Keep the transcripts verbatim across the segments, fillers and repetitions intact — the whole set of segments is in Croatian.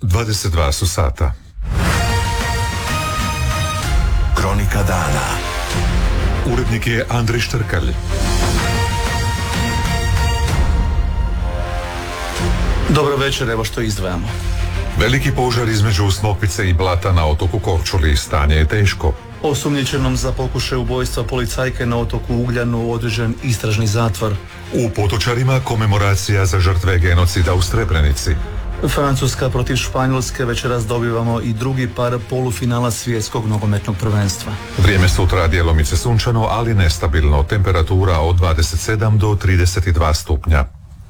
dvadeset dva su sata. Kronika dana. Urednik je Andrej Štrkalj. Dobro večer, evo što izdvajamo. Veliki požar između Smokvice i Blata na otoku Korčuli. Stanje je teško. Osumnjičenom za pokušaj ubojstva policajke na otoku Ugljanu određen istražni zatvor. U Potočarima komemoracija za žrtve genocida u Srebrenici. Francuska protiv Španjolske, večeras dobivamo i drugi par polufinala svjetskog nogometnog prvenstva. Vrijeme sutra djelomice sunčano, ali nestabilno. Temperatura od dvadeset sedam do trideset dva stupnja.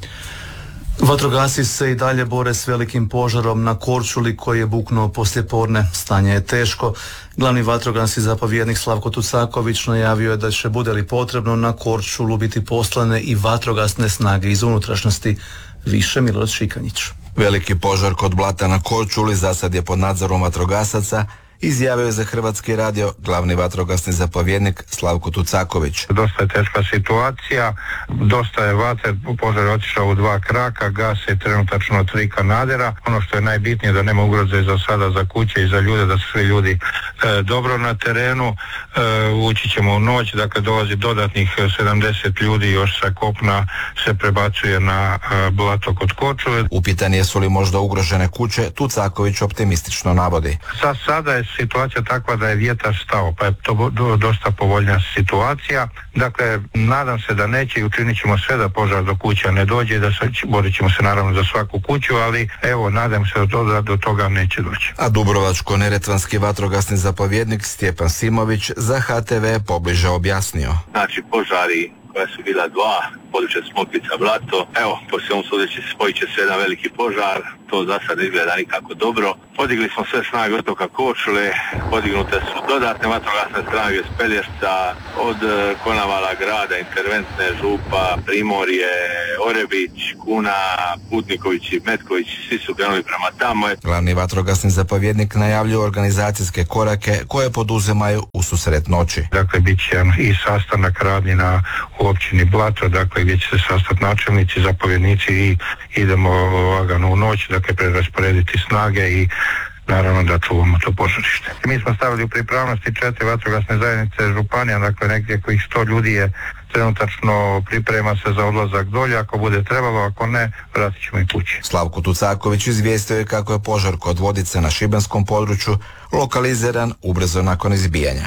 Vatrogasci se i dalje bore s velikim požarom na Korčuli koji je buknuo poslijepodne. Stanje je teško. Glavni vatrogasni zapovjednik Slavko Tucaković najavio je da će, bude li potrebno, na Korčulu biti poslane i vatrogasne snage iz unutrašnjosti. Više Milorad Šikanjić. Veliki požar kod Blata na Korčuli zasad je pod nadzorom vatrogasaca, izjavio je za Hrvatski radio glavni vatrogasni zapovjednik Slavko Tucaković. Dosta je teška situacija, dosta je vatre, požar je otišao u dva kraka, gase trenutačno tri kanadera. Ono što je najbitnije da nema ugroze za sada za kuće i za ljude, da su svi ljudi e, dobro na terenu. E, ući ćemo u noć, dakle dolazi dodatnih sedamdeset ljudi još sa kopna se prebacuje na e, Blato kod Korčule. Upitan jesu li možda ugrožene kuće, Tucaković optimistično navodi. Sa sada je situacija takva da je vjetar stao, pa je to do, dosta povoljna situacija. Dakle, nadam se da neće i učinit ćemo sve da požar do kuća ne dođe, da se, borit ćemo se naravno za svaku kuću, ali evo, nadam se da do toga neće doći. A Dubrovačko-neretvanski vatrogasni zapovjednik Stjepan Simović za H T V pobliže objasnio. Znači, požari koja su bila dva, područje Smokvica, Blato. Evo, po svemu sudeći spojit će se jedan veliki požar, to za sad izgleda nikako dobro. Podigli smo sve snage otoka Korčule, podignute su dodatne vatrogasne snage s Pelješca, od Konavala grada, interventne, Župa, Primorje, Orebić, Kuna, Putniković i Metković, svi su krenuli prema tamo. Glavni vatrogasni zapovjednik najavljuje organizacijske korake koje poduzimaju u susret noći. Dakle, bit će i sastanak radnji na u općini Blato, dakle gdje će se sastati načelnici, zapovjednici i idemo lagano u noć, dakle prerasporediti snage i naravno da čuvamo to požarište. Mi smo stavili u pripravnosti četiri vatrogasne zajednice županija, dakle negdje kojih sto ljudi je trenutačno priprema se za odlazak dolje, ako bude trebalo, ako ne, vratit ćemo i kući. Slavko Tucaković izvijestio je kako je požar kod Vodice na šibenskom području lokaliziran ubrzo nakon izbijanja.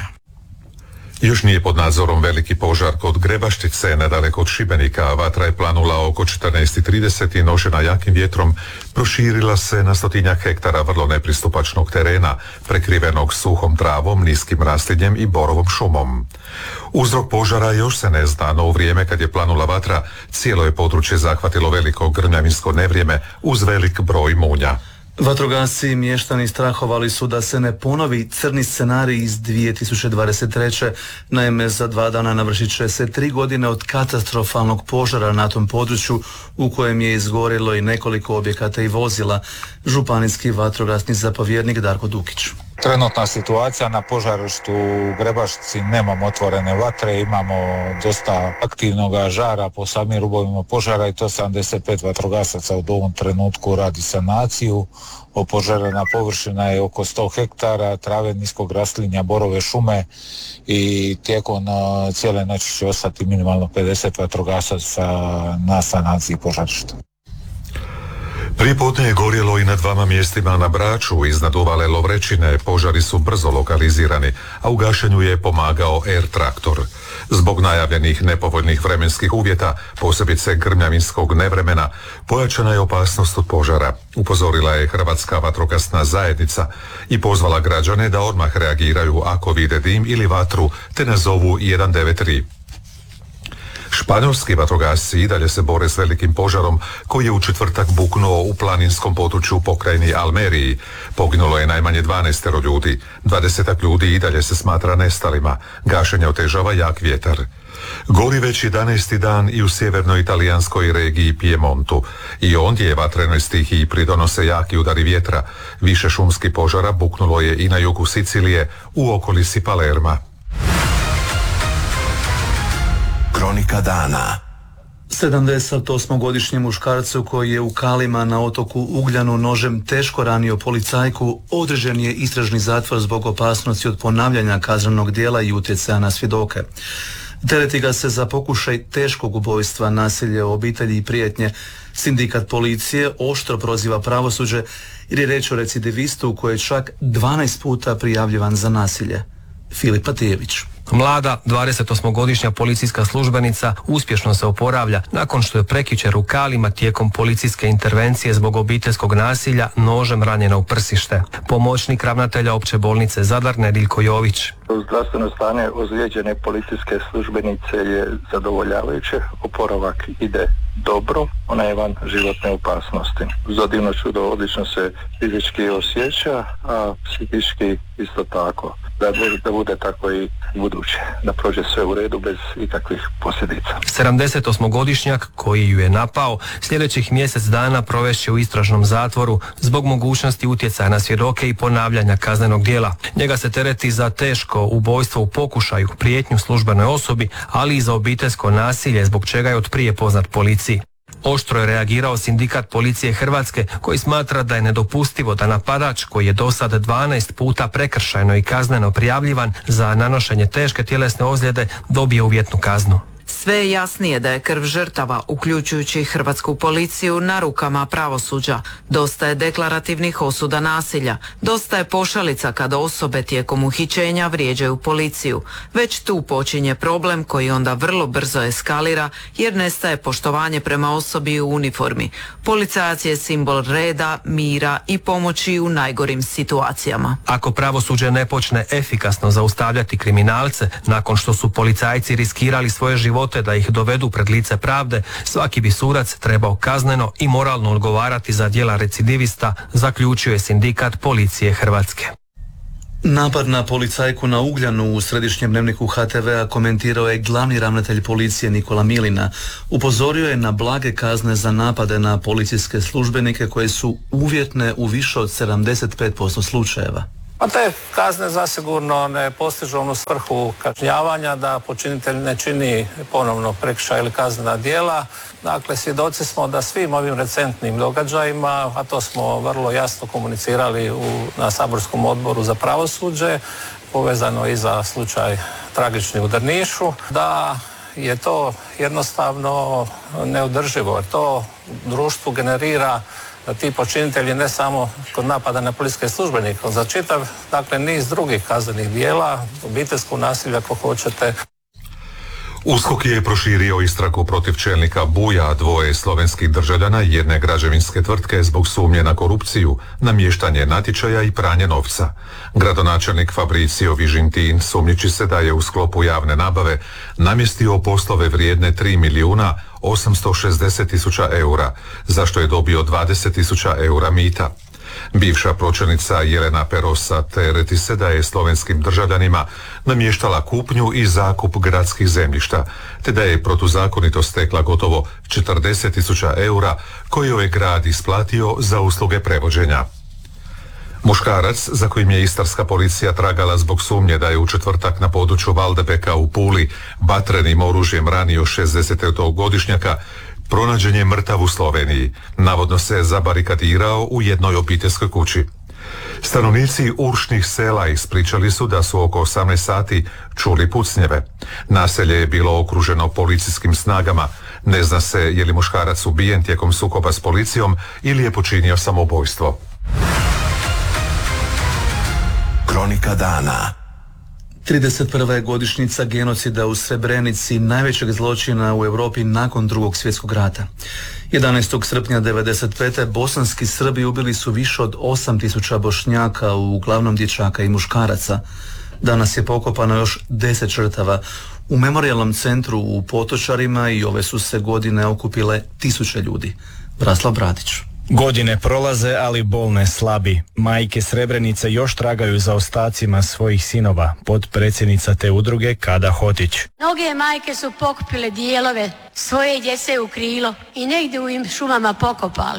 Još nije pod nadzorom veliki požar kod Grebaštice, nedaleko od Šibenika. Vatra je planula oko četrnaest i trideset i nošena jakim vjetrom proširila se na stotinjak hektara vrlo nepristupačnog terena, prekrivenog suhom travom, niskim raslinjem i borovom šumom. Uzrok požara još se ne zna, no u vrijeme kad je planula vatra, cijelo je područje zahvatilo veliko grmljavinsko nevrijeme uz velik broj munja. Vatrogasci i mještani strahovali su da se ne ponovi crni scenarij iz dvije tisuće dvadeset treće. Naime, za dva dana navršit će se tri godine od katastrofalnog požara na tom području u kojem je izgorilo i nekoliko objekata i vozila. Županijski vatrogasni zapovjednik Darko Dukić. Trenutna situacija na požarištu u Grebaštici, nemamo otvorene vatre, imamo dosta aktivnog žara po samim rubovima požara i to sedamdeset pet vatrogasaca u ovom trenutku radi sanaciju. Opožarena površina je oko sto hektara, trave niskog raslinja, borove šume i tijekom cijele noći će ostati minimalno pedeset vatrogasaca na sanaciji požarišta. Prije podne je gorjelo i na dvama mjestima na Braču, iznad uvale Lovrećine. Požari su brzo lokalizirani, a u gašenju je pomagao Air traktor. Zbog najavljenih nepovoljnih vremenskih uvjeta, posebice grmljavinskog nevremena, pojačana je opasnost od požara. Upozorila je Hrvatska vatrogasna zajednica i pozvala građane da odmah reagiraju ako vide dim ili vatru, te nazovu jedan devet tri. Španjolski vatrogasci i dalje se bore s velikim požarom koji je u četvrtak buknuo u planinskom području pokrajini Almeriji. Poginulo je najmanje dvanaest ljudi, dvadeset ljudi i dalje se smatra nestalima. Gašenje otežava jak vjetar. Gori već jedanaesti dan i u sjevernoj italijanskoj regiji Piemontu. I ondje vatrenoj stihiji pridonose jaki udari vjetra. Više šumskih požara buknulo je i na jugu Sicilije u okolici Palerma. Kronika dana. sedamdesetosmogodišnjem muškarcu koji je u Kalima na otoku Ugljanu nožem teško ranio policajku određen je istražni zatvor zbog opasnosti od ponavljanja kaznenog djela i utjecaja na svjedoke. Tereti ga se za pokušaj teškog ubojstva, nasilje u obitelji i prijetnje. Sindikat policije oštro proziva pravosuđe jer je reč o recidivistu koji je čak dvanaest puta prijavljivan za nasilje. Filip Patijević. Mlada, dvadesetosmogodišnja policijska službenica uspješno se oporavlja nakon što je prekjučer u Kalima tijekom policijske intervencije zbog obiteljskog nasilja nožem ranjena u prsište. Pomoćnik ravnatelja opće bolnice Zadar Nediljko Jović. Zdravstveno stanje ozlijeđene policijske službenice je zadovoljavajuće, oporavak ide dobro, ona je van životne opasnosti. Za divno čudo odlično se fizički osjeća, a psihički isto tako. Da bude, da bude tako i buduće, da prođe sve u redu bez ikakvih posljedica. sedamdesetosmogodišnjak koji ju je napao sljedećih mjesec dana provešće u istražnom zatvoru zbog mogućnosti utjecaja na svjedoke i ponavljanja kaznenog djela. Njega se tereti za teško ubojstvo u pokušaju, prijetnju službenoj osobi, ali i za obiteljsko nasilje zbog čega je otprije poznat policiji. Oštro je reagirao Sindikat policije Hrvatske koji smatra da je nedopustivo da napadač koji je do sada dvanaest puta prekršajno i kazneno prijavljivan za nanošenje teške tjelesne ozljede dobije uvjetnu kaznu. Sve je jasnije da je krv žrtava, uključujući hrvatsku policiju, na rukama pravosuđa. Dosta je deklarativnih osuda nasilja, dosta je pošalica kada osobe tijekom uhićenja vrijeđaju policiju. Već tu počinje problem koji onda vrlo brzo eskalira jer nestaje poštovanje prema osobi u uniformi. Policajac je simbol reda, mira i pomoći u najgorim situacijama. Ako pravosuđe ne počne efikasno zaustavljati kriminalce nakon što su policajci riskirali svoje živote da ih dovedu pred lice pravde, svaki bi sudac trebao kazneno i moralno odgovarati za djela recidivista, zaključio je Sindikat policije Hrvatske. Napad na policajku na Ugljanu u središnjem dnevniku H T V-a komentirao je glavni ravnatelj policije Nikola Milina. Upozorio je na blage kazne za napade na policijske službenike koje su uvjetne u više od sedamdeset pet posto slučajeva. A te kazne zasigurno ne postižu onu svrhu kažnjavanja da počinitelj ne čini ponovno prekršaj ili kaznena djela. Dakle, svjedoci smo da svim ovim recentnim događajima, a to smo vrlo jasno komunicirali u, na saborskom odboru za pravosuđe, povezano i za slučaj tragični u Drnišu, da je to jednostavno neodrživo. To društvu generira da ti počinitelji ne samo kod napada na policijske službenike, za čitav, dakle, niz drugih kaznenih djela, obiteljsko nasilje ako hoćete. USKOK je proširio istragu protiv čelnika Buja, dvoje slovenskih državljana i jedne građevinske tvrtke zbog sumnje na korupciju, namještanje natječaja i pranje novca. Gradonačelnik Fabricio Vižintin sumnjiči se da je u sklopu javne nabave namjestio poslove vrijedne tri milijuna osamsto šezdeset tisuća eura, za što je dobio dvadeset tisuća eura mita. Bivša pročelnica Jelena Perosa tereti se da je slovenskim državljanima namještala kupnju i zakup gradskih zemljišta, te da je protuzakonito stekla gotovo četrdeset tisuća eura koje je grad isplatio za usluge prevođenja. Muškarac, za kojim je istarska policija tragala zbog sumnje da je u četvrtak na području Valdebeka u Puli vatrenim oružjem ranio šezdesetogodišnjaka, pronađen je mrtav u Sloveniji. Navodno se zabarikadirao u jednoj obiteljskoj kući. Stanovnici Uršnih sela ispričali su da su oko osamnaest sati čuli pucnjeve. Naselje je bilo okruženo policijskim snagama. Ne zna se je li muškarac ubijen tijekom sukoba s policijom ili je počinio samoubojstvo. Kronika dana. trideset prva je godišnjica genocida u Srebrenici, najvećeg zločina u Europi nakon drugog svjetskog rata. jedanaestog srpnja devedeset pete bosanski Srbi ubili su više od osam tisuća Bošnjaka, uglavnom dječaka i muškaraca. Danas je pokopano još deset žrtava u memorijalnom centru u Potočarima i ove su se godine okupile tisuće ljudi. Braslav Bradić. Godine prolaze, ali bol ne slabi. Majke Srebrenice još tragaju za ostacima svojih sinova, potpredsjednica te udruge Kada Hotić. Mnoge majke su pokupile dijelove svoje djece u krilo i negdje u im šumama pokopali.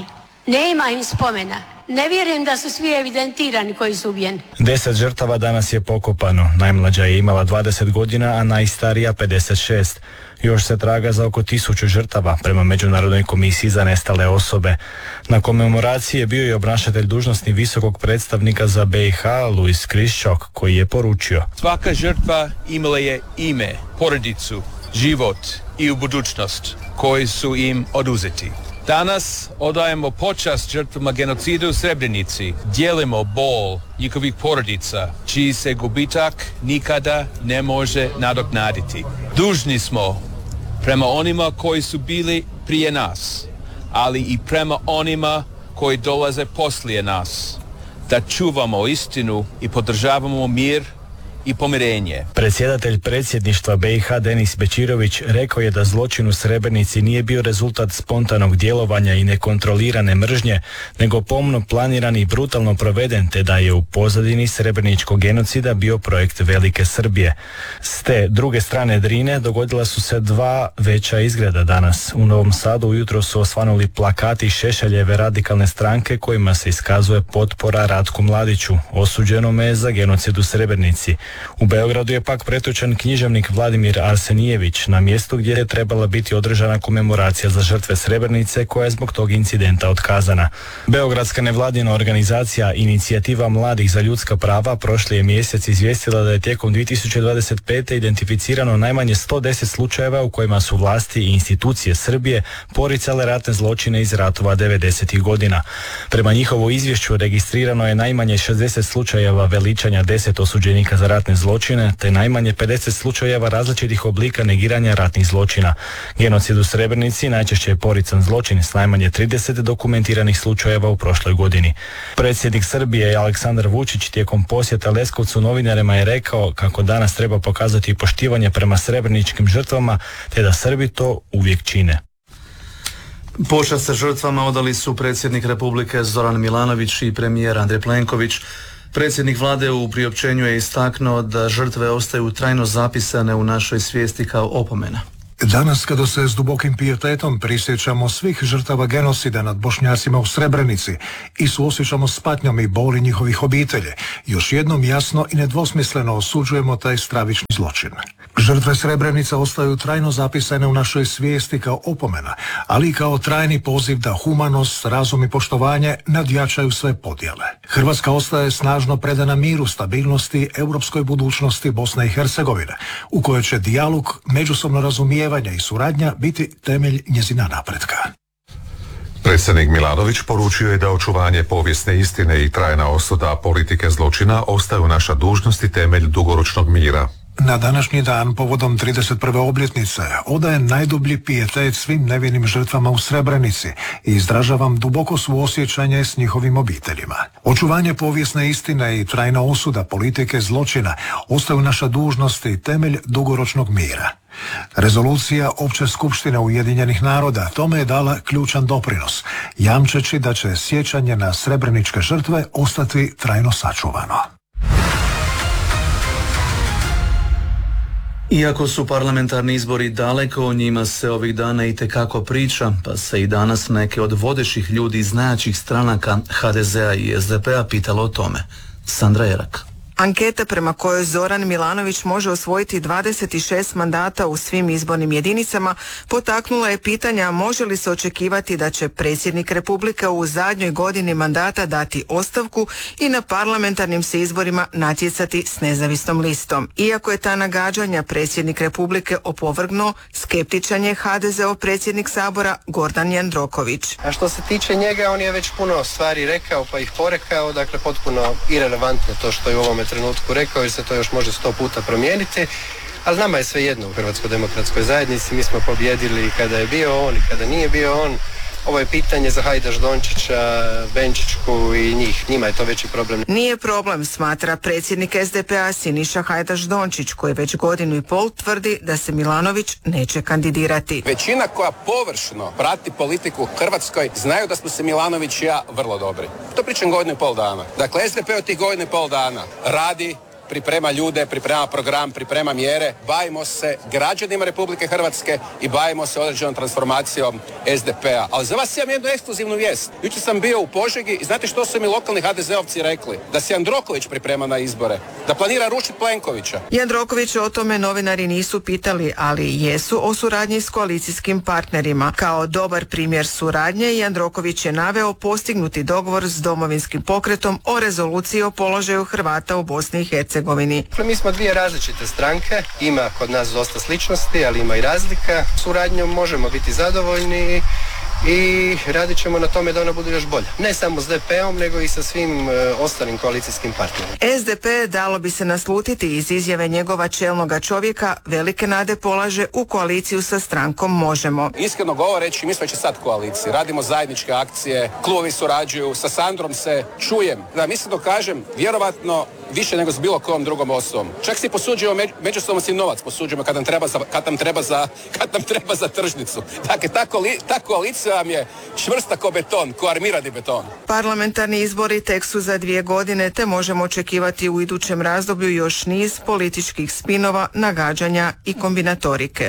Nema im spomena. Ne vjerujem da su svi evidentirani koji su ubijeni. Deset žrtava danas je pokopano. Najmlađa je imala dvadeset godina, a najstarija pedeset šest. Još se traga za oko tisuću žrtava prema Međunarodnoj komisiji za nestale osobe. Na komemoraciji je bio i obnašatelj dužnosti visokog predstavnika za B i H, Luis Kriščok, koji je poručio: svaka žrtva imala je ime, porodicu, život i u budućnost koji su im oduzeti. Danas odajemo počast žrtvama genocida u Srebrenici, dijelimo bol njihovih porodica, čiji se gubitak nikada ne može nadoknaditi. Dužni smo prema onima koji su bili prije nas, ali i prema onima koji dolaze poslije nas, da čuvamo istinu i podržavamo mir i pomirenje. Predsjedatelj predsjedništva B i H Denis Bečirović rekao je da zločin u Srebrenici nije bio rezultat spontanog djelovanja i nekontrolirane mržnje, nego pomno planiran i brutalno proveden, te da je u pozadini srebreničkog genocida bio projekt Velike Srbije. S te druge strane Drine dogodila su se dva veća izgreda danas. U Novom Sadu ujutro su osvanuli plakati Šešeljeve radikalne stranke kojima se iskazuje potpora Ratku Mladiću, osuđenome za genocid u Srebrenici. U Beogradu je pak pretučen književnik Vladimir Arsenijević na mjestu gdje je trebala biti održana komemoracija za žrtve Srebrenice, koja je zbog tog incidenta otkazana. Beogradska nevladina organizacija Inicijativa mladih za ljudska prava prošli je mjesec izvijestila da je tijekom dvije tisuće dvadeset pete identificirano najmanje sto deset slučajeva u kojima su vlasti i institucije Srbije poricale ratne zločine iz ratova devedesetih godina. Prema njihovu izvješću registrirano je najmanje šezdeset slučajeva veličanja deset osuđenika za ratne zločine, te najmanje pedeset slučajeva različitih oblika negiranja ratnih zločina. Genocid u Srebrenici najčešće je porican zločin s najmanje trideset dokumentiranih slučajeva u prošloj godini. Predsjednik Srbije Aleksandar Vučić tijekom posjeta Leskovcu novinarima je rekao kako danas treba pokazati poštivanje prema srebreničkim žrtvama, te da Srbi to uvijek čine. Počast se žrtvama odali su predsjednik Republike Zoran Milanović i premijer Andrej Plenković. Predsjednik vlade u priopćenju je istaknuo da žrtve ostaju trajno zapisane u našoj svijesti kao opomena. Danas, kada se s dubokim pijetetom prisjećamo svih žrtava genocida nad Bošnjacima u Srebrenici i suosjećamo s patnjom i boli njihovih obitelji, još jednom jasno i nedvosmisleno osuđujemo taj stravični zločin. Žrtve Srebrenica ostaju trajno zapisane u našoj svijesti kao opomena, ali i kao trajni poziv da humanost, razum i poštovanje nadjačaju sve podjele. Hrvatska ostaje snažno predana miru, stabilnosti, europskoj budućnosti Bosne i Hercegovine, u kojoj će dijalog, međusobno razumijevanje i suradnja biti temelj njezina napretka. Predsjednik Milanović poručio je da očuvanje povijesne istine i trajna osuda politike zločina ostaju naša dužnost i temelj dugoročnog mira. Na današnji dan, povodom trideset prve obljetnice, odajem najdublji pijetet svim nevinim žrtvama u Srebrenici i izražavam duboko suosjećanje s njihovim obiteljima. Očuvanje povijesne istine i trajna osuda politike zločina ostaju naša dužnost i temelj dugoročnog mira. Rezolucija Opće skupštine Ujedinjenih naroda tome je dala ključan doprinos, jamčeći da će sjećanje na srebreničke žrtve ostati trajno sačuvano. Iako su parlamentarni izbori daleko, o njima se ovih dana itekako priča, pa se i danas neke od vodećih ljudi iz najjačih stranaka ha de zea i es de pe-a pitalo o tome. Sandra Erak. Anketa prema kojoj Zoran Milanović može osvojiti dvadeset šest mandata u svim izbornim jedinicama potaknula je pitanja može li se očekivati da će predsjednik Republike u zadnjoj godini mandata dati ostavku i na parlamentarnim se izborima natjecati s nezavisnom listom. Iako je ta nagađanja predsjednik Republike opovrgnuo, skeptičan je ha de zeov predsjednik Sabora Gordan Jandroković. A što se tiče njega, on je već puno stvari rekao pa ih porekao, dakle potpuno irelevantno to što je u ovome trenutku rekao, jer se to još može sto puta promijeniti, ali nama je sve jedno u Hrvatskoj demokratskoj zajednici, mi smo pobjedili kada je bio on i kada nije bio on. Ovo je pitanje za Hajdaš Dončića, Benčićku i njih. Njima je to veći problem. Nije problem, smatra predsjednik es de pe-a Siniša Hajdaš Dončić, koji već godinu i pol tvrdi da se Milanović neće kandidirati. Većina koja površno prati politiku u Hrvatskoj znaju da smo se Milanović i ja vrlo dobri. To pričam godinu i pol dana. Dakle, es de pe od tih godinu i pol dana radi, priprema ljude, priprema program, priprema mjere. Bavimo se građanima Republike Hrvatske i bavimo se određenom transformacijom S D P-a. Ali za vas imam jednu ekskluzivnu vijest. Jučer sam bio u Požegi i znate što su mi lokalni ha de zeovci rekli? Da se Jandroković priprema na izbore, da planira rušiti Plenkovića. Jandroković o tome novinari nisu pitali, ali jesu o suradnji s koalicijskim partnerima. Kao dobar primjer suradnje, Jandroković je naveo postignuti dogovor s Domovinskim pokretom o rezoluciji o položaju Hrvata u Bosni i Hercegovini. Mi smo dvije različite stranke, ima kod nas dosta sličnosti, ali ima i razlika. Suradnjom možemo biti zadovoljni i radit ćemo na tome da ona bude još bolja. Ne samo s de pe-om, nego i sa svim e, ostalim koalicijskim partnerima. es de pe, dalo bi se naslutiti iz izjave njegova čelnoga čovjeka, velike nade polaže u koaliciju sa strankom Možemo. Iskreno govoreći, mi smo već sad koaliciji. Radimo zajedničke akcije, klubovi surađuju, sa Sandrom se čujem. Da, mislim da kažem, vjerovatno više nego s bilo kojom drugom osobom. Čak si posuđujemo, među, međusobno si novac posuđujemo kad nam treba za, kad nam treba za, kad nam treba za tržnicu. Dakle, ta, koli, ta koalicija vam je čvrsta ko beton, ko armirani beton. Parlamentarni izbori tek su za dvije godine, te možemo očekivati u idućem razdoblju još niz političkih spinova, nagađanja i kombinatorike.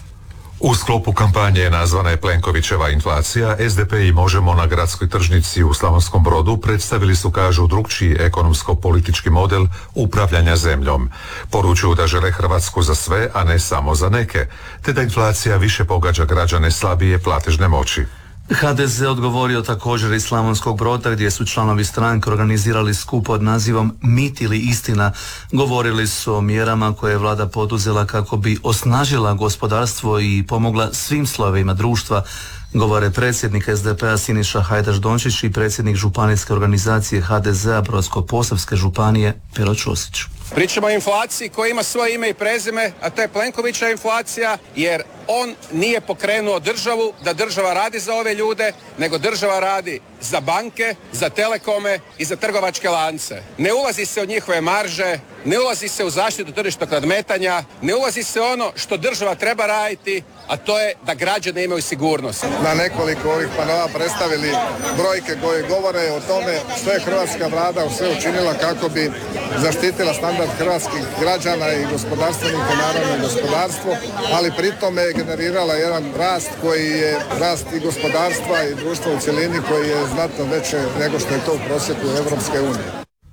U sklopu kampanje nazvana je Plenkovićeva inflacija, es de pe i Možemo na gradskoj tržnici u Slavonskom Brodu predstavili su, kažu, drukčiji ekonomsko-politički model upravljanja zemljom. Poručuju da žele Hrvatsku za sve, a ne samo za neke, te da inflacija više pogađa građane slabije platežne moći. ha de ze odgovorio također iz Slavonskog Broda, gdje su članovi stranke organizirali skup pod nazivom Mit ili istina. Govorili su o mjerama koje je vlada poduzela kako bi osnažila gospodarstvo i pomogla svim slojevima društva, govore predsjednik es de pe-a Siniša Hajdaš Dončić i predsjednik županijske organizacije ha de ze-a Brodsko-posavske županije Pero Ćosić. Pričamo o inflaciji koja ima svoje ime i prezime, a to je Plenkovićeva inflacija, jer on nije pokrenuo državu da država radi za ove ljude, nego država radi za banke, za telekome i za trgovačke lance. Ne ulazi se u njihove marže, ne ulazi se u zaštitu tržišnog nadmetanja, ne ulazi se ono što država treba raditi, a to je da građani imaju sigurnost. Na nekoliko ovih panela predstavili brojke koje govore o tome što je hrvatska vlada sve učinila kako bi zaštitila standard hrvatskih građana i gospodarstvenika, naravno i gospodarstvo, ali pritom je generirala jedan rast koji je rast i gospodarstva i društva u cjelini koji je znatno veće nego što je to u prosjeku Evropske unije.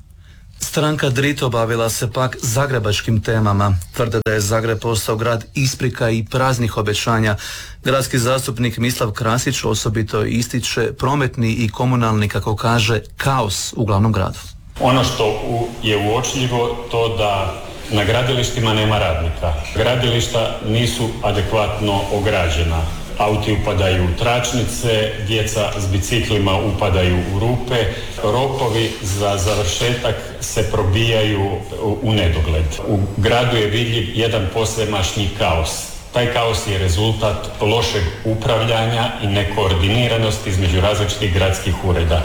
Stranka Drito bavila se pak zagrebačkim temama. Tvrde da je Zagreb postao grad isprika i praznih obećanja. Gradski zastupnik Mislav Krasić osobito ističe prometni i komunalni, kako kaže, kaos u glavnom gradu. Ono što je uočljivo to da na gradilištima nema radnika. Gradilišta nisu adekvatno ograđena. Auti upadaju u tračnice, djeca s biciklima upadaju u rupe, rokovi za završetak se probijaju u nedogled. U gradu je vidljiv jedan posvemašnji kaos. Taj kaos je rezultat lošeg upravljanja i nekoordiniranosti između različitih gradskih ureda.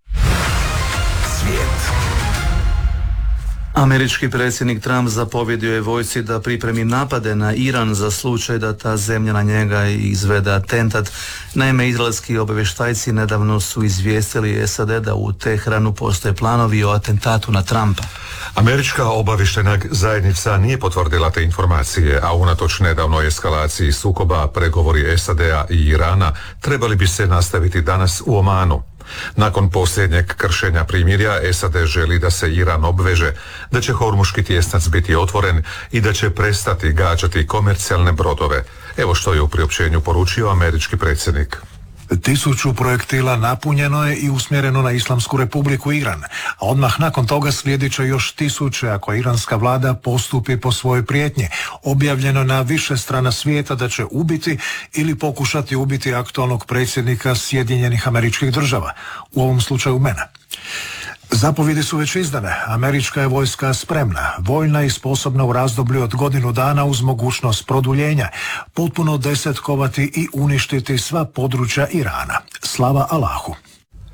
Američki predsjednik Trump zapovjedio je vojsci da pripremi napade na Iran za slučaj da ta zemlja na njega izvede atentat. Naime, izraelski obavještajci nedavno su izvijestili es a de da u Teheranu postoje planovi o atentatu na Trumpa. Američka obavještajna zajednica nije potvrdila te informacije, a unatoč nedavnoj eskalaciji sukoba pregovori es a de-a i Irana trebali bi se nastaviti danas u Omanu. Nakon posljednjeg kršenja primirja, es a de želi da se Iran obveže da će Hormuški tjesnac biti otvoren i da će prestati gađati komercijalne brodove. Evo što je u priopćenju poručio američki predsjednik. Tisuću projektila napunjeno je i usmjereno na Islamsku republiku Iran, a odmah nakon toga slijedit će još tisuće ako iranska vlada postupi po svojoj prijetnji. Objavljeno na više strana svijeta da će ubiti ili pokušati ubiti aktualnog predsjednika Sjedinjenih Američkih Država, u ovom slučaju mene. Zapovjedi su već izdane. Američka je vojska spremna, voljna i sposobna u razdoblju od godinu dana uz mogućnost produljenja, potpuno desetkovati i uništiti sva područja Irana. Slava Allahu.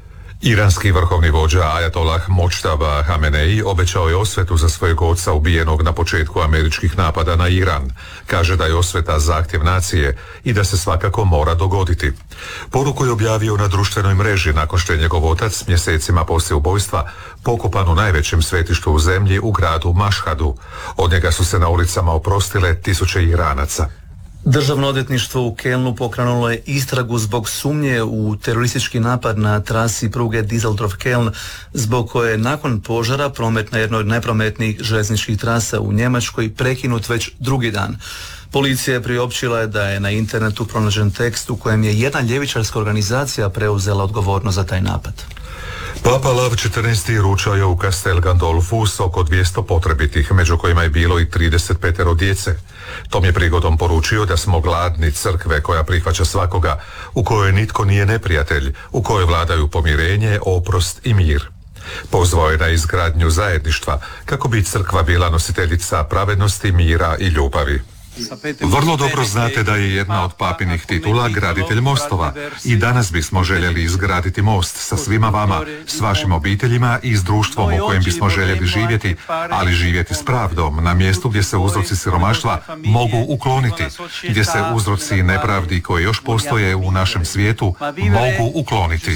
Iranski vrhovni vođa Ajatollah Močtaba Hamenei obećao je osvetu za svojeg oca ubijenog na početku američkih napada na Iran. Kaže da je osveta zahtjev nacije i da se svakako mora dogoditi. Poruku je objavio na društvenoj mreži nakon što je njegov otac mjesecima poslije ubojstva pokopan u najvećem svetištu u zemlji u gradu Mašhadu. Od njega su se na ulicama oprostile tisuće Iranaca. Državno odvjetništvo u Kelnu pokrenulo je istragu zbog sumnje u teroristički napad na trasi pruge Düsseldorf-Keln, zbog koje je nakon požara promet na jednoj od najprometnijih željezničkih trasa u Njemačkoj prekinut već drugi dan. Policija je priopćila da je na internetu pronađen tekst u kojem je jedna ljevičarska organizacija preuzela odgovornost za taj napad. Papa Lav četrnaesti ručao je u Castel Gandolfu s oko dvjesto potrebitih, među kojima je bilo i trideset pet djece. Tom je prigodom poručio da smo gladni crkve koja prihvaća svakoga, u kojoj nitko nije neprijatelj, u kojoj vladaju pomirenje, oprost i mir. Pozvao je na izgradnju zajedništva kako bi crkva bila nositeljica pravednosti, mira i ljubavi. Vrlo dobro znate da je jedna od papinih titula graditelj mostova i danas bismo željeli izgraditi most sa svima vama, s vašim obiteljima i s društvom u kojem bismo željeli živjeti, ali živjeti s pravdom na mjestu gdje se uzroci siromaštva mogu ukloniti, gdje se uzroci nepravdi koji još postoje u našem svijetu mogu ukloniti.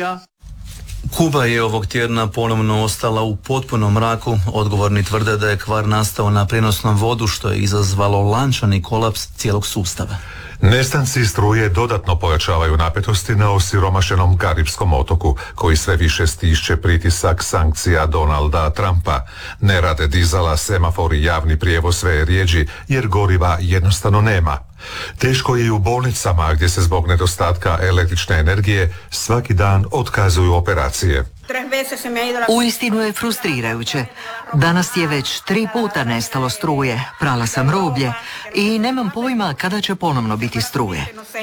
Kuba je ovog tjedna ponovno ostala u potpunom mraku. Odgovorni tvrde da je kvar nastao na prijenosnom vodu, što je izazvalo lančani kolaps cijelog sustava. Nestanci struje dodatno pojačavaju napetosti na osiromašenom Karibskom otoku, koji sve više stišće pritisak sankcija Donalda Trumpa. Ne rade dizala, semafori, javni prijevoz sve je rijeđi, jer goriva jednostavno nema. Teško je i u bolnicama, gdje se zbog nedostatka električne energije svaki dan otkazuju operacije. Uistinu je frustrirajuće. Danas je već tri puta nestalo struje, prala sam roblje i nemam pojma kada će ponovno biti struje.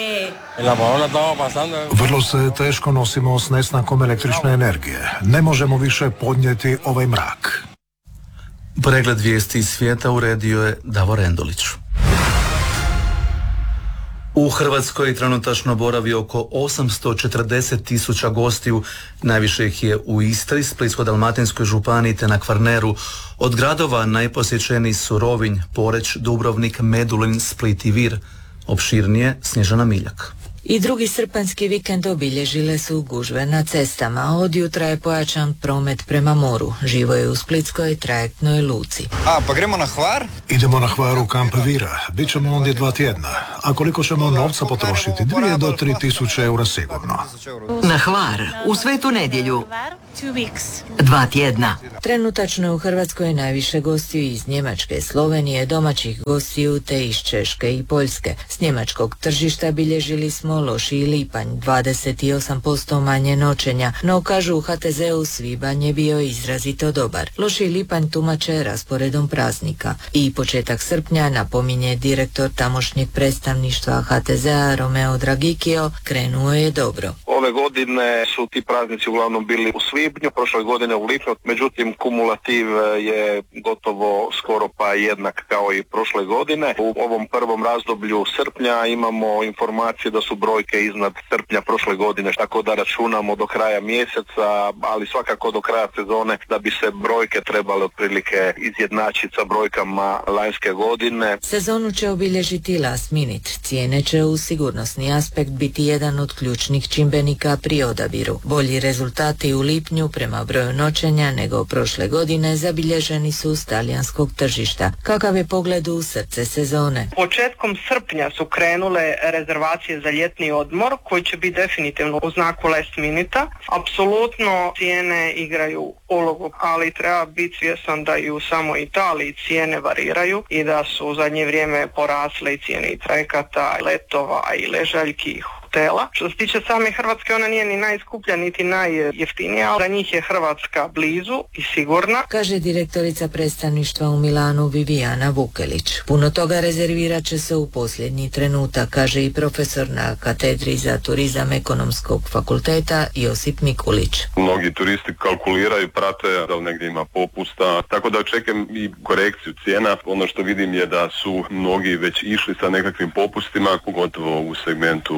Vrlo se teško nosimo s nestankom električne energije. Ne možemo više podnijeti ovaj mrak. Pregled vijesti iz svijeta uredio je Davor Endulić. U Hrvatskoj trenutačno boravi oko osamsto četrdeset tisuća gostiju, najviše ih je u Istri, Splitsko-dalmatinskoj županiji te na Kvarneru. Od gradova najposjećeniji su Rovinj, Poreč, Dubrovnik, Medulin, Split i Vir. Opširnije Snježana Miljak. I drugi srpanjski vikend obilježile su gužve na cestama. Od jutra je pojačan promet prema moru. Živo je u splitskoj trajektnoj luci. A, pa gremo na Hvar? Idemo na Hvar u kamp Vira. Bićemo ondje dva tjedna. A koliko ćemo novca potrošiti? Dvije do tri tisuće eura sigurno. Na Hvar, u Svetu nedjelju. Dva tjedna. Trenutačno je u Hrvatskoj najviše gostiju iz Njemačke, Slovenije, domaćih gostiju te iz Češke i Poljske. S njemačkog tržišta bilježili smo lošiji lipanj, dvadeset osam posto manje noćenja, no kažu u ha te zeu svibanj je bio izrazito dobar. Lošiji lipanj tumače rasporedom praznika. I početak srpnja, napominje direktor tamošnjeg predstavništva ha te zea Romeo Dragikio, krenuo je dobro. Ove godine su ti praznici uglavnom bili u svibnju, prošle godine u lipnju, međutim kumulativ je gotovo skoro pa jednak kao i prošle godine. U ovom prvom razdoblju srpnja imamo informacije da su brojke iznad srpnja prošle godine, tako da računamo do kraja mjeseca, ali svakako do kraja sezone da bi se brojke trebale otprilike izjednačiti sa brojkama lanjske godine. Sezonu će obilježiti last minute. Cijene će u sigurnosni aspekt biti jedan od ključnih čimbenika pri odabiru. Bolji rezultati u lipnju prema broju noćenja nego prošle godine zabilježeni su s talijanskog tržišta. Kakav je pogled u srce sezone? Početkom srpnja su krenule rezervacije za ljetni odmor koji će biti definitivno u znaku last minuta. Apsolutno cijene igraju ulogu, ali treba biti svjestan da i u samoj Italiji cijene variraju i da su u zadnje vrijeme porasle i cijene i trajekata, i letova, i ležaljki, i hotela. Što se tiče same Hrvatske, ona nije ni najskuplja niti najjeftinija, ali za njih je Hrvatska blizu i sigurna, kaže direktorica predstavništva u Milanu Vivijana Vukelić. Puno toga rezervirat će se u posljednji trenutak, kaže i profesor na katedri za turizam Ekonomskog fakulteta Josip Mikulić. Mnogi turisti kalkuliraju, prate da li negdje ima popusta, tako da očekujem i korekciju cijena. Ono što vidim je da su mnogi već išli sa nekakvim popustima, pogotovo u segmentu smještaja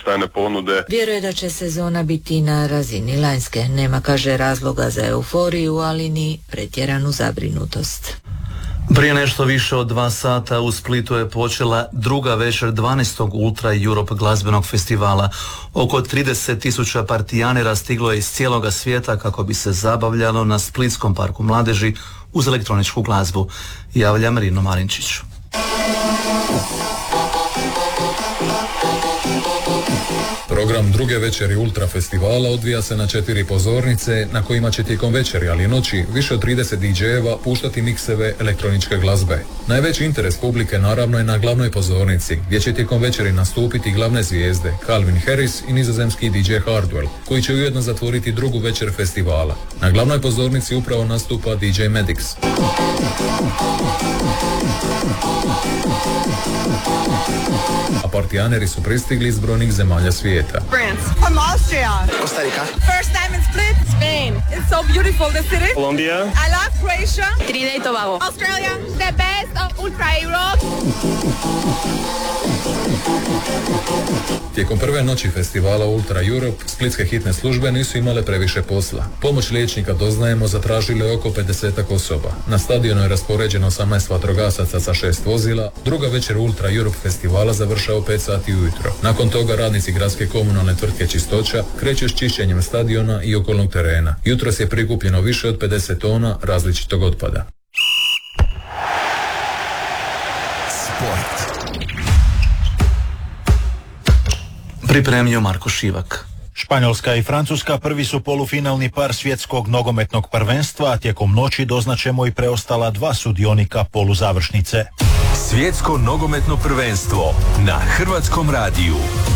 smještajne ponude. Vjeruje da će sezona biti na razini lanjske. Nema, kaže, razloga za euforiju, ali ni pretjeranu zabrinutost. Prije nešto više od dva sata u Splitu je počela druga večer dvanaestog Ultra Europe glazbenog festivala. Oko trideset tisuća partijanera stiglo je iz cijeloga svijeta kako bi se zabavljalo na Splitskom parku mladeži uz elektroničku glazbu. Javlja Marino Marinčić. Program druge večeri Ultra festivala odvija se na četiri pozornice na kojima će tijekom večeri, ali i noći, više od trideset di džejeva puštati mikseve elektroničke glazbe. Najveći interes publike naravno je na glavnoj pozornici, gdje će tijekom večeri nastupiti glavne zvijezde Calvin Harris i nizozemski di džej Hardwell, koji će ujedno zatvoriti drugu večer festivala. Na glavnoj pozornici upravo nastupa di džej Madix. A partijaneri su pristigli iz brojnih zemalja svijeta. France, from Austria, Costa Rica, first time in Split, Spain. It's so beautiful, the city. Colombia. I love Croatia. Trinidad y Tobago. Australia, the best of Ultra Europe. Tijekom prve noći festivala Ultra Europe, splitske hitne službe nisu imale previše posla. Pomoć liječnika, doznajemo, zatražili oko pedesetak osoba. Na stadionu je raspoređeno osamnaest vatrogasaca sa šest vozila. Druga večer Ultra Europe festivala završava u pet sati ujutro. Nakon toga radnici gradske komunalne tvrtke Čistoća kreću s čišćenjem stadiona i okolnog terena. Jutros je prikupljeno više od pedeset tona različitog otpada. Sport. Pripremio Marko Šivak. Španjolska i Francuska prvi su polufinalni par svjetskog nogometnog prvenstva, a tijekom noći doznačemo i preostala dva sudionika poluzavršnice. Svjetsko nogometno prvenstvo na Hrvatskom radiju.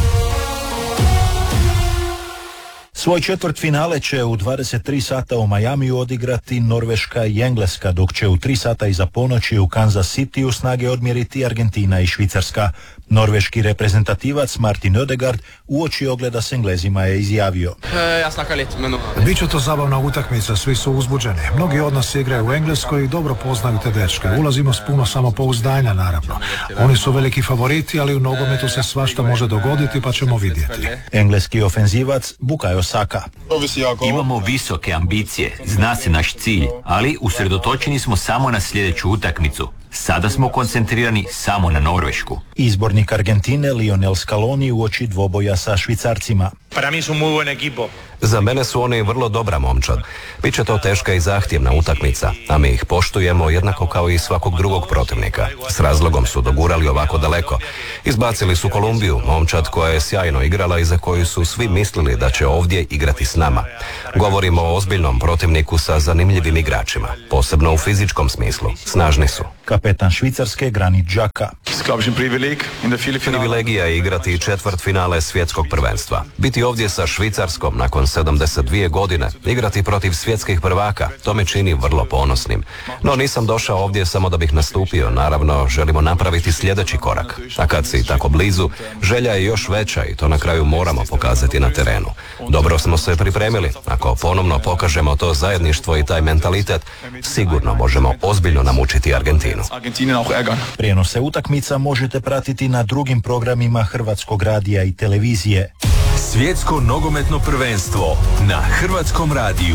Svoj četvrt finale će u dvadeset tri sata u Majamiju odigrati Norveška i Engleska, dok će u tri sata iza ponoći u Kansas Cityu snage odmjeriti Argentina i Švicarska. Norveški reprezentativac Martin Ødegaard uoči ogleda s Englezima je izjavio: Biće to zabavna utakmica, svi su uzbuđeni. Mnogi od nas igraju u Engleskoj i dobro poznaju te dečke. Ulazimo s puno samopouzdanja, naravno. Oni su veliki favoriti, ali u nogometu se svašta može dogoditi, pa ćemo vidjeti. Engleski ofenzivac Bukayo Saka: Imamo visoke ambicije, zna se naš cilj, ali usredotočeni smo samo na sljedeću utakmicu. Sada smo koncentrirani samo na Norvešku. Izbornik Argentine Lionel Scaloni uoči dvoboja sa Švicarcima: Para mí su muy buen equipo. Za mene su oni vrlo dobra momčad. Biće to teška i zahtjevna utakmica, a mi ih poštujemo jednako kao i svakog drugog protivnika. S razlogom su dogurali ovako daleko. Izbacili su Kolumbiju, momčad koja je sjajno igrala i za koju su svi mislili da će ovdje igrati s nama. Govorimo o ozbiljnom protivniku sa zanimljivim igračima, posebno u fizičkom smislu. Snažni su. Kapetan Švicarske Granit Xhaka: Privilegija je igrati četvrt finale svjetskog prvenstva. Biti ovdje sa Švicarskom nakon sedamdeset dvije godine, igrati protiv svjetskih prvaka, to me čini vrlo ponosnim. No nisam došao ovdje samo da bih nastupio, naravno želimo napraviti sljedeći korak. A kad si tako blizu, želja je još veća i to na kraju moramo pokazati na terenu. Dobro smo se pripremili, ako ponovno pokažemo to zajedništvo i taj mentalitet, sigurno možemo ozbiljno namučiti Argentinu. Prijenose utakmica možete pratiti na drugim programima Hrvatskog radija i televizije. Svjetsko nogometno prvenstvo na Hrvatskom radiju.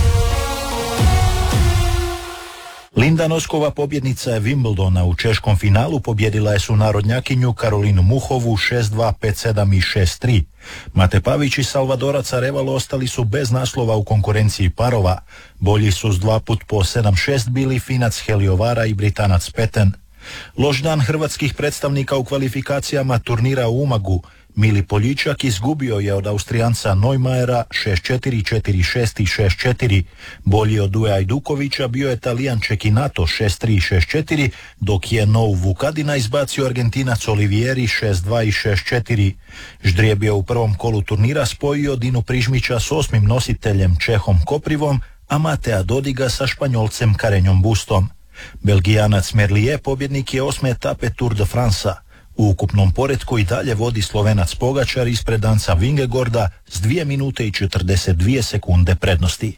Linda Noskova, pobjednica je Wimbledona, u češkom finalu pobjedila je sunarodnjakinju Karolinu Muhovu šest dva, pet sedam i šest tri. Mate Pavić i Salvadorac Arevalo ostali su bez naslova u konkurenciji parova. Bolji su s dva put po sedam šest bili Finac Heliovara i Britanac Peten. Loš dan hrvatskih predstavnika u kvalifikacijama turnira u Umagu. Mili Poljičak izgubio je od Austrijanca Neumajera šest četiri, četiri šest i šest četiri. Bolji od Duja Ajdukovića bio je Talijan Čekinato šest tri i šest četiri, dok je Nou Vukadina izbacio Argentinac Olivieri šest dva i šest četiri. Ždrijeb je u prvom kolu turnira spojio Dinu Prižmića s osmim nositeljem Čehom Koprivom, a Matea Dodiga sa Španjolcem Karenjom Bustom. Belgijanac Merlier pobjednik je osme etape Tour de France-a. U ukupnom poretku i dalje vodi Slovenac Pogačar ispred Danca Vingegorda s dvije minute i četrdeset dvije sekunde prednosti.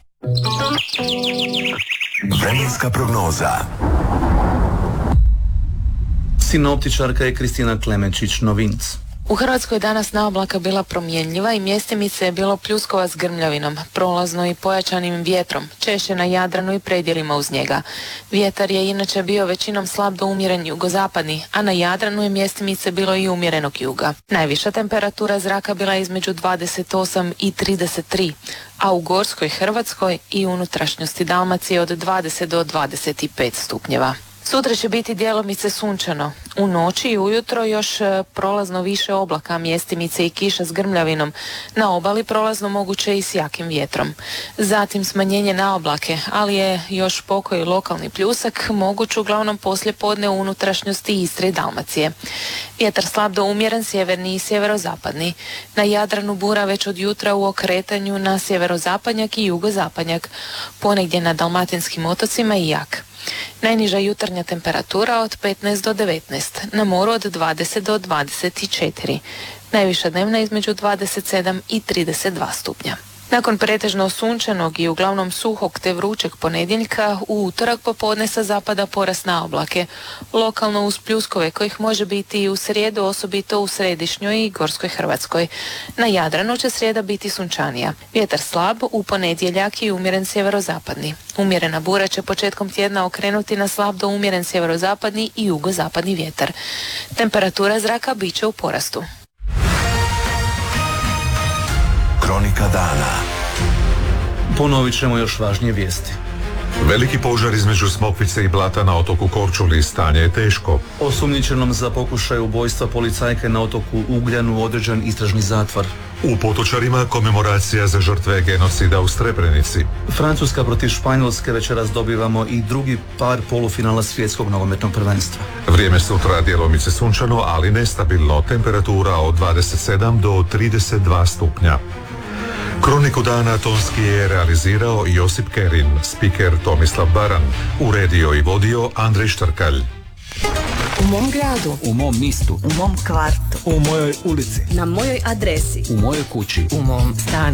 Vremenska prognoza. Sinoptičarka je Kristina Klemenčić Novinc. U Hrvatskoj je danas naoblaka bila promjenljiva i mjestimice je bilo pljuskova s grmljavinom, prolazno i pojačanim vjetrom, češće na Jadranu i predjelima uz njega. Vjetar je inače bio većinom slab do umjeren jugozapadni, a na Jadranu je mjestimice bilo i umjerenog juga. Najviša temperatura zraka bila je između dvadeset osam i trideset tri, a u Gorskoj Hrvatskoj i unutrašnjosti Dalmacije od dvadeset do dvadeset pet stupnjeva. Sutra će biti djelomice sunčano. U noći i ujutro još prolazno više oblaka, mjestimice i kiša s grmljavinom. Na obali prolazno moguće i s jakim vjetrom. Zatim smanjenje na oblake, ali je još pokoji lokalni pljusak moguć uglavnom poslije podne u unutrašnjosti Istre i Dalmacije. Vjetar slab do umjeren sjeverni i sjeverozapadni. Na Jadranu bura već od jutra u okretanju na sjeverozapadnjak i jugozapadnjak. Ponegdje na dalmatinskim otocima i jak. Najniža jutarnja temperatura od petnaest do devetnaest, na moru od dvadeset do dvadeset četiri. Najviša dnevna između dvadeset sedam i trideset dva stupnja. Nakon pretežno sunčanog i uglavnom suhog te vrućeg ponedjeljka, u utorak popodne sa zapada porast na oblake, lokalno uz pljuskove kojih može biti i u srijedu, osobito u središnjoj i Gorskoj Hrvatskoj. Na Jadranu će srijeda biti sunčanija. Vjetar slab, u ponedjeljak i umjeren sjeverozapadni. Umjerena bura će početkom tjedna okrenuti na slab do umjeren sjeverozapadni i jugozapadni vjetar. Temperatura zraka bit će u porastu. Kronika dana. Ponovit ćemo još važnije vijesti. Veliki požar između Smokvice i Blata na otoku Korčuli, stanje je teško. Osumnjičenom za pokušaj ubojstva policajke na otoku Ugljanu određen istražni zatvor. U Potočarima komemoracija za žrtve genocida u Srebrenici. Francuska protiv Španjolske večeras dobivamo i drugi par polufinala svjetskog nogometnog prvenstva. Vrijeme sutra djelomice sunčano, ali nestabilno, temperatura od dvadeset sedam do trideset dva stupnja. Kroniku dana tonski je realizirao Josip Kerin, spiker Tomislav Baran, uredio i vodio Andrej Štrkalj. U mom gradu, u mom mistu, u mom kvartu, u mojoj ulici, na mojoj adresi, u mojoj kući, u mom stanu.